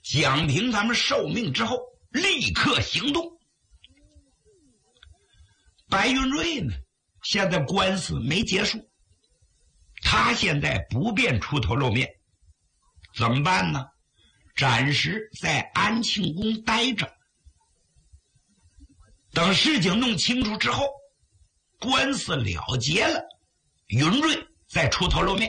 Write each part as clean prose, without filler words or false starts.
蒋平他们受命之后立刻行动。白云瑞呢，现在官司没结束，他现在不便出头露面，怎么办呢？暂时在安庆宫待着，等事情弄清楚之后，官司了结了，云瑞再出头露面。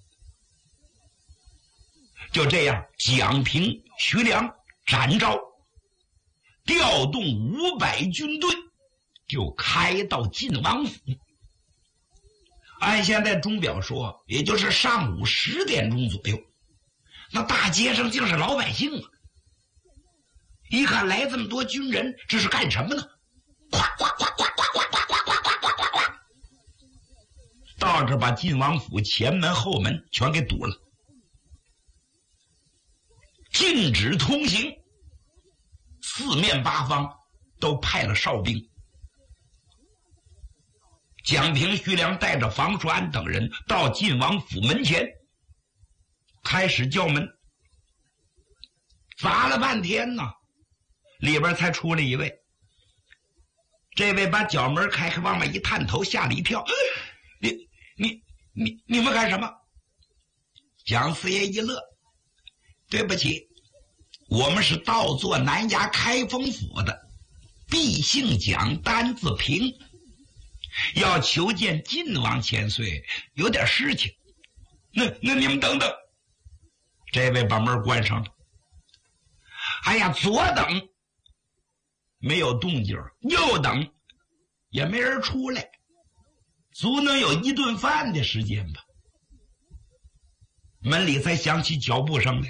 就这样，蒋平、徐良、展昭调动500军队，就开到晋王府。按现在钟表说，也就是上午10点钟左右。那大街上竟是老百姓啊！一看来这么多军人，这是干什么呢？呱呱呱呱呱呱呱呱呱呱呱呱！到这把晋王府前门后门全给堵了，禁止通行，四面八方都派了哨兵。蒋平、徐良带着房叔安等人到晋王府门前，开始叫门，砸了半天呢，里边才出来一位。这位把角门开开，往外一探头，吓了一跳。你们干什么？蒋四爷一乐，对不起，我们是倒座南衙开封府的，毕姓蒋，单字平，要求见晋王千岁，有点事情。那你们等等。这位把门关上了。哎呀，左等没有动静，右等也没人出来，足能有一顿饭的时间吧。门里才响起脚步声来，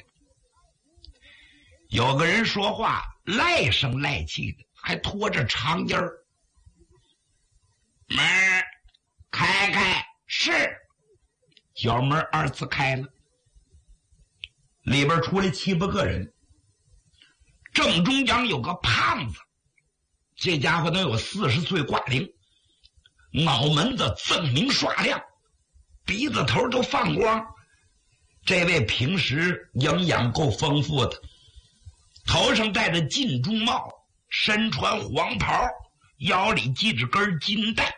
有个人说话赖声赖气的，还拖着长音儿。门开开，是。角门2次开了，里边出来7、8个人，正中央有个胖子，这家伙能有40岁挂龄，脑门子锃明刷亮，鼻子头都放光。这位平时营养够丰富的，头上戴着金钟帽，身穿黄袍，腰里系着根金带，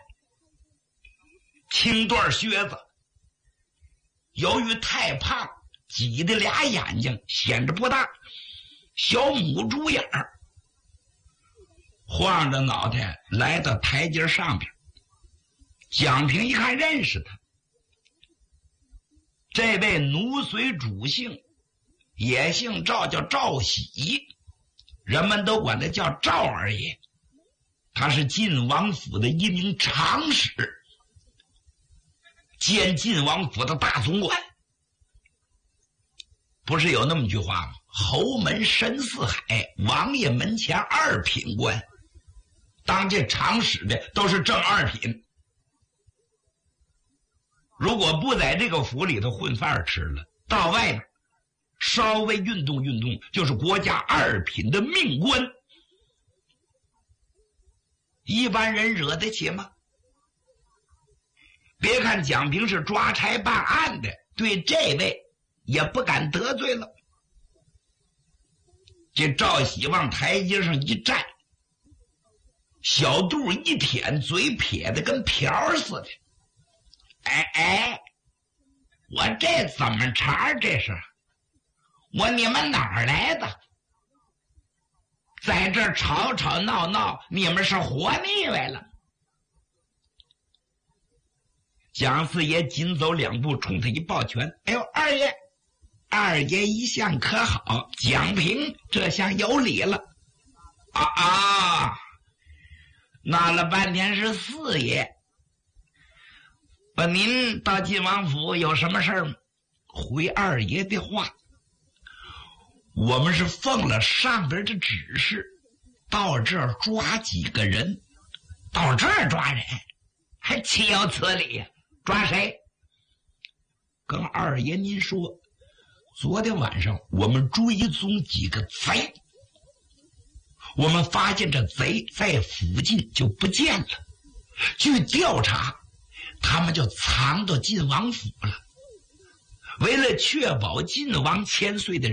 青缎靴子。由于太胖，挤的俩眼睛显着不大，小母猪眼儿，晃着脑袋来到台阶上边。蒋平一看认识他，这位奴随主姓，也姓赵，叫赵喜，人们都管他叫赵二爷。他是晋王府的一名长史，兼晋王府的大总管。不是有那么句话吗？侯门深似海，王爷门前2品官。当这长史的都是正2品，如果不在这个府里头混饭吃了，到外边稍微运动运动，就是国家2品的命官。一般人惹得起吗？别看蒋平是抓差办案的，对这位也不敢得罪了。这赵喜往台阶上一站，小肚一舔，嘴撇得跟瓢似的。哎，我这怎么茬？这是你们哪儿来的？在这儿吵吵闹闹，你们是活腻歪了？蒋四爷紧走2步，冲他一抱拳：“哎呦，二爷一向可好？蒋平这下有理了。闹了半天是4爷。您到晋王府有什么事儿吗？”回2爷的话，我们是奉了上边的指示，到这儿抓几个人。到这儿抓人，还岂有此理？抓谁？跟2爷您说，昨天晚上我们追踪几个贼，我们发现这贼在附近就不见了，据调查他们就藏到晋王府了。为了确保晋王千岁的